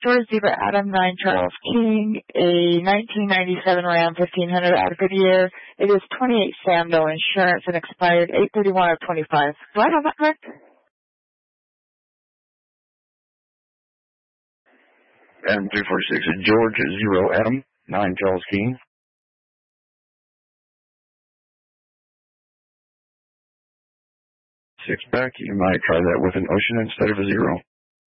George Zebra Adam 9 Charles King, a 1997 Ram 1500 out of Goodyear. It is 28 Sam, no insurance, and expired 8/31 of 25. Do I have that correct? Adam 346, George 0 Adam 9 Charles King. 6 back, you might try that with an ocean instead of a 0.